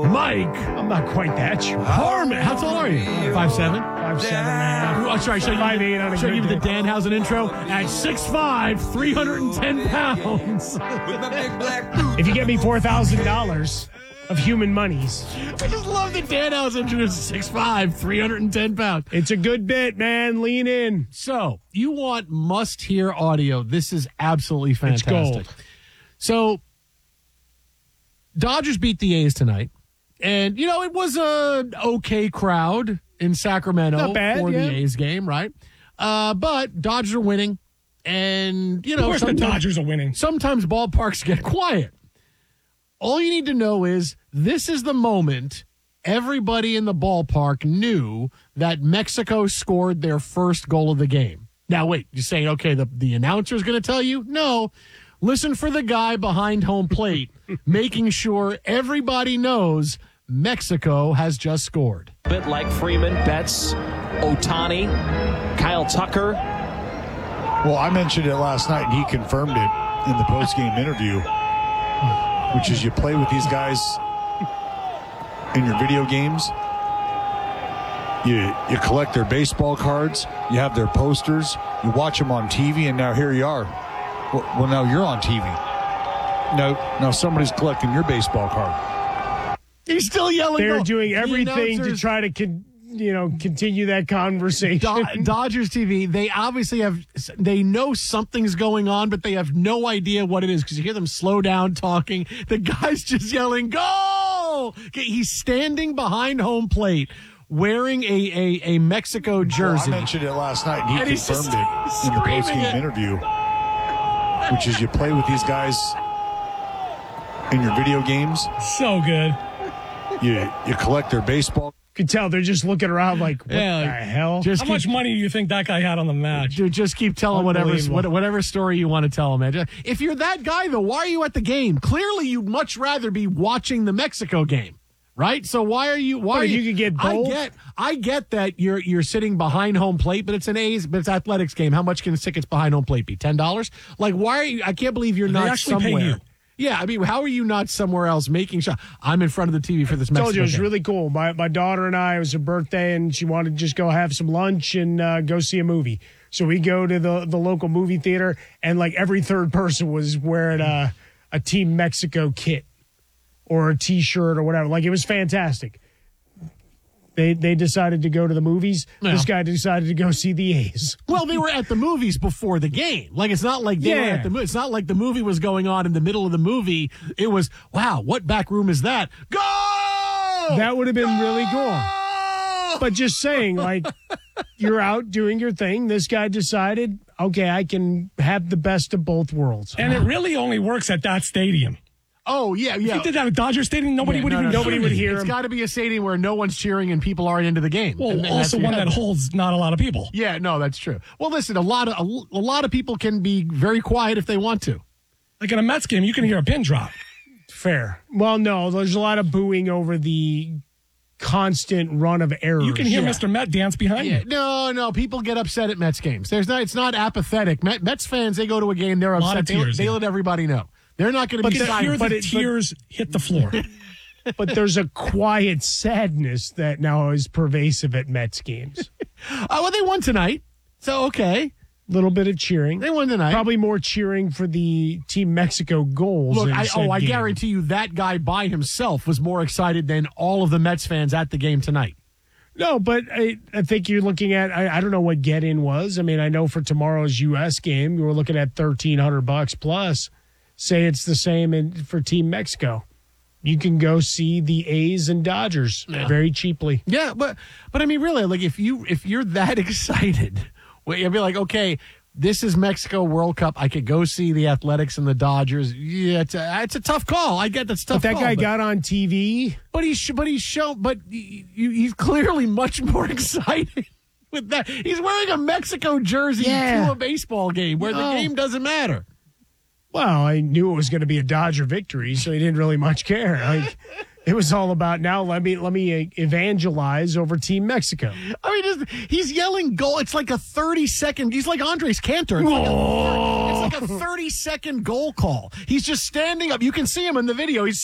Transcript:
Mike. I'm not quite that short. Harmon. How tall are you? 5'7"? 5'7.5". Oh, sorry, should I 5'8" on a give you good the day. Danhausen intro? At 6'5", 310 pounds. If you get me $4,000 of human monies, I just love the Danhausen intro. 6'5", 310 pounds. it's a good bit, man. Lean in. So, you want must-hear audio. This is absolutely fantastic. It's gold. So, Dodgers beat the A's tonight. And, you know, it was an okay crowd in Sacramento Not bad, for yeah. the A's game, right? But Dodgers are winning. And, you know, Of course the Dodgers are winning. sometimes ballparks get quiet. All you need to know is this is the moment everybody in the ballpark knew that Mexico scored their first goal of the game. Now, wait, you're saying, okay, the announcer's going to tell you? No. Listen for the guy behind home plate, making sure everybody knows Mexico has just scored. Bit like Freeman, Betts, Ohtani, Kyle Tucker. Well, I mentioned it last night, and he confirmed it in the post-game interview, which is you play with these guys in your video games. You collect their baseball cards. You have their posters. You watch them on TV, and now here you are. Well, now you're on TV. Now somebody's collecting your baseball card. He's still yelling. They're goal. doing The everything to announcers- try to continue that conversation. Dodgers TV, they obviously they know something's going on, but they have no idea what it is because you hear them slow down talking. The guy's just yelling, "Goal!" Okay, he's standing behind home plate wearing a Mexico jersey. Well, I mentioned it last night, and he And he's confirmed just it in the screaming post-game it. interview, which is you play with these guys in your video games. So good. You collect their baseball. Could tell they're just looking around like, what Yeah, the like, hell? just How much money do you think that guy had on the match? Dude, just keep telling Unbelievable. whatever story you want to tell him, man. If you're that guy, though, why are you at the game? Clearly, you'd much rather be watching the Mexico game, right? So why are you? Why But are if you could get both? I get that you're sitting behind home plate, but it's an A's, but it's athletics game. How much can tickets behind home plate be? $10? Like, why are you? I can't believe you're They not actually pay somewhere. you. Yeah, I mean, how are you not somewhere else making sure? I'm in front of the TV for this Mexico Told you it was game. really cool. My daughter and I, it was her birthday, and she wanted to just go have some lunch and go see a movie. So we go to the local movie theater, and like every third person was wearing a Team Mexico kit or a T-shirt or whatever. Like, it was fantastic. They decided to go to the movies. Yeah. This guy decided to go see the A's. Well, they were at the movies before the game. Like, it's not like they were Yeah. at the movie. It's not like the movie was going on in the middle of the movie. It was, wow, what back room is that? Go! That would have been really cool. Go! But just saying, like, you're out doing your thing. This guy decided, okay, I can have the best of both worlds. And it really only works at that stadium. Oh, yeah, If yeah. you did that at Dodger Stadium, nobody would even nobody would hear It's him. got to be a stadium where no one's cheering and people aren't into the game. Well, And also that's- one that holds not a lot of people. Yeah, no, that's true. Well, listen, a lot of people can be very quiet if they want to. Like in a Mets game, you can hear a pin drop. Fair. Well, no, there's a lot of booing over the constant run of errors. You can hear Mr. Met dance behind Yeah, you. no, people get upset at Mets games. It's not apathetic. Mets fans, they go to a game, they're lot upset. of tears, They yeah. let everybody know. They're not going to But be you hear silent. the tears hit the floor. But there's a quiet sadness that now is pervasive at Mets games. Well, they won tonight, so okay. Little bit of cheering. They won tonight. Probably more cheering for the Team Mexico goals. Look, in I said game. guarantee you that guy by himself was more excited than all of the Mets fans at the game tonight. No, but I think you're looking at, I don't know what get-in was. I mean, I know for tomorrow's U.S. game, you were looking at $1,300 plus. Say it's the same for Team Mexico. You can go see the A's and Dodgers very cheaply. Yeah, but I mean, really, like if you're that excited, well, you'd be like, okay, this is Mexico World Cup. I could go see the Athletics and the Dodgers. Yeah, it's a tough call. I get that's a tough. But that call, guy got on TV. But he's clearly much more excited with that. He's wearing a Mexico jersey to a baseball game where the game doesn't matter. Well, I knew it was going to be a Dodger victory, so he didn't really much care. Like, it was all about now. Let me evangelize over Team Mexico. I mean, he's yelling goal. It's like a 30-second. He's like Andres Cantor. It's like a 30-second goal call. He's just standing up. You can see him in the video. He's